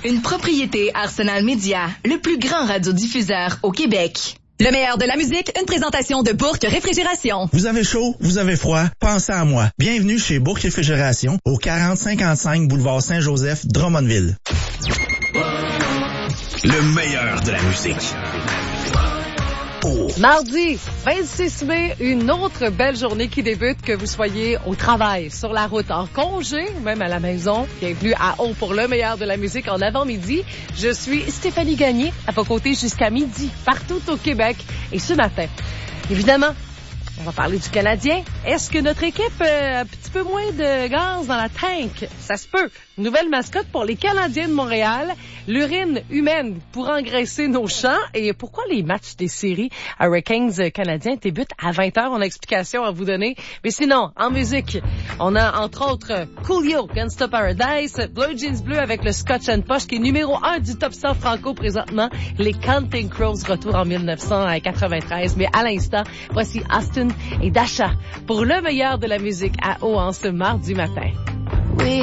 Une propriété Arsenal Média, le plus grand radiodiffuseur au Québec. Le meilleur de la musique, une présentation de Bourque Réfrigération. Vous avez chaud, vous avez froid, pensez à moi. Bienvenue chez Bourque Réfrigération, au 4055 boulevard Saint-Joseph, Drummondville. Le meilleur de la musique. Oh. Mardi 26 mai, une autre belle journée qui débute, que vous soyez au travail, sur la route, en congé, ou même à la maison. Bienvenue à Haut pour le meilleur de la musique en avant-midi. Je suis Stéphanie Gagné, à vos côtés jusqu'à midi, partout au Québec. Et ce matin, évidemment, on va parler du Canadien. Est-ce que notre équipe a un petit peu moins de gaz dans la tank? Ça se peut. Nouvelle mascotte pour les Canadiens de Montréal. L'urine humaine pour engraisser nos champs. Et pourquoi les matchs des séries Hurricanes canadiens débutent à 20h? On a explication à vous donner. Mais sinon, en musique, on a entre autres Coolio, Gangsta Paradise, Blue Jeans Bleu avec le Scotch and Posh qui est numéro 1 du top 100 franco présentement. Les Counting Crows retour en 1993. Mais à l'instant, voici Austin et Dasha pour le meilleur de la musique à Haut en ce mardi matin.